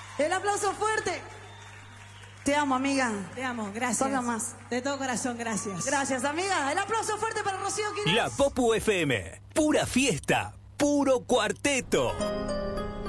El aplauso fuerte. Te amo, amiga. Te amo, gracias. Toca más. De todo corazón, gracias. Gracias, amiga. El aplauso fuerte para Rocío Quirós. La Popu FM. Pura fiesta. Puro cuarteto.